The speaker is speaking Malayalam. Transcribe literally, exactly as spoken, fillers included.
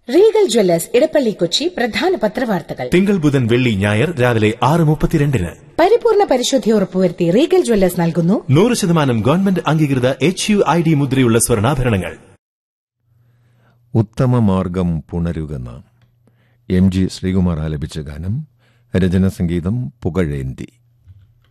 റീഗൽ ജ്വല്ലേഴ്സ് ഇടപ്പള്ളി കൊച്ചി പ്രധാന പത്രവാർത്തകൾ തിങ്കൾ ബുധൻ വെള്ളി ഞായർ രാവിലെ ആറ് മുപ്പത്തിരണ്ടിന്. പരിപൂർണ പരിശുദ്ധി ഉറപ്പുവരുത്തി റീഗൽ ജ്വല്ലേഴ്സ് നൽകുന്നു നൂറ് ശതമാനം ഗവൺമെന്റ് അംഗീകൃത എച്ച് യു ഐ ഡി മുദ്രയുള്ള സ്വർണ്ണാഭരണങ്ങൾ. ഉത്തമമാർഗം പുണരുക നാം. എം ജി ശ്രീകുമാർ ആലപിച്ച ഗാനം. രചന സംഗീതം പുകഴേന്തി.